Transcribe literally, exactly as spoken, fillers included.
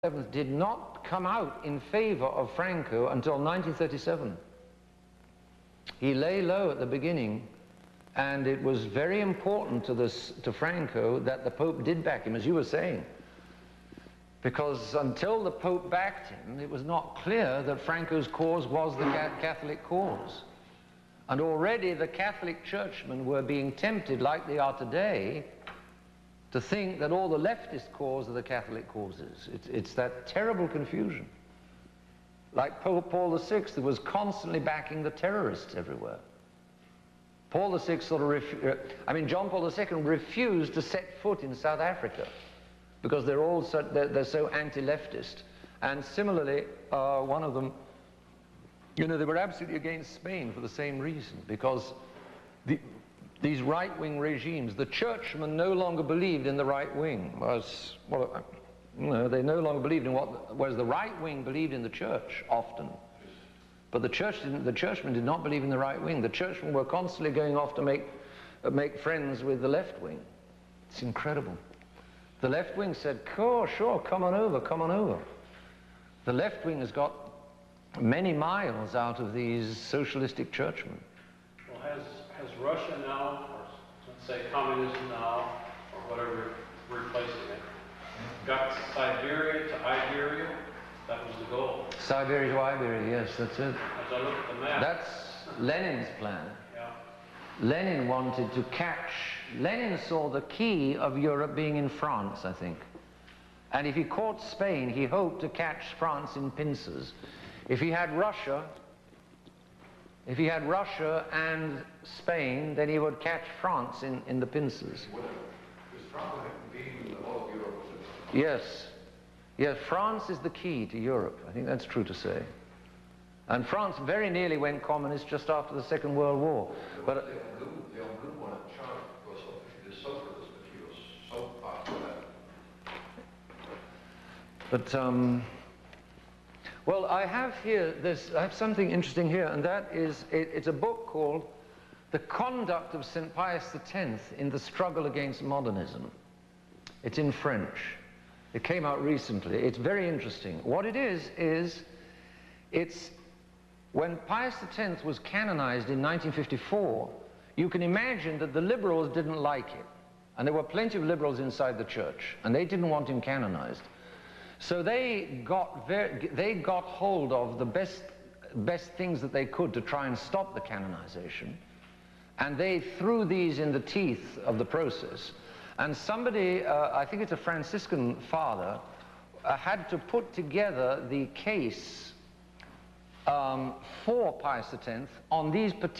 seventh did not come out in favor of Franco until nineteen thirty-seven. He lay low at the beginning, and it was very important to, this, to Franco that the Pope did back him, as you were saying, because until the Pope backed him, it was not clear that Franco's cause was the Catholic cause. And already the Catholic churchmen were being tempted, like they are today, to think that all the leftist cause are the Catholic causes. It's, it's that terrible confusion. Like Pope Paul the Sixth, who was constantly backing the terrorists everywhere. Paul the Sixth sort of, ref I mean, John Paul the Second refused to set foot in South Africa because they're all so, they're, they're so anti-leftist. And similarly, uh, one of them, you know, they were absolutely against Spain for the same reason, because the, these right-wing regimes, the churchmen no longer believed in the right wing. Whereas, well, you know, they no longer believed in what, whereas the right wing believed in the church often. But the church didn't, the churchmen did not believe in the right wing. The churchmen were constantly going off to make, uh, make friends with the left wing. It's incredible. The left wing said, sure, sure, come on over, come on over. The left wing has got many miles out of these socialistic churchmen. Well, has, has Russia now, or let's say communism now, or whatever, replacing it, got Siberia to Iberia? That was the goal. Siberia to Iberia, yes, that's it. As I look at the map. That's Lenin's plan. Yeah. Lenin wanted to catch, Lenin saw the key of Europe being in France, I think. And if he caught Spain, he hoped to catch France in pincers. If he had Russia, if he had Russia and Spain, then he would catch France in, in the pincers. Yes. Yes, France is the key to Europe. I think that's true to say. And France very nearly went communist just after the Second World War. But But, um, well, I have here this, I have something interesting here, and that is, it, it's a book called The Conduct of Saint Pius the Tenth in the Struggle Against Modernism. It's in French. It came out recently. It's very interesting. What it is, is it's when Pius the Tenth was canonized in nineteen fifty-four, you can imagine that the liberals didn't like it. And there were plenty of liberals inside the church, and they didn't want him canonized. So they got, very, they got hold of the best, best things that they could to try and stop the canonization, and they threw these in the teeth of the process. And somebody, uh, I think it's a Franciscan father, uh, had to put together the case um, for Pius the Tenth on these particular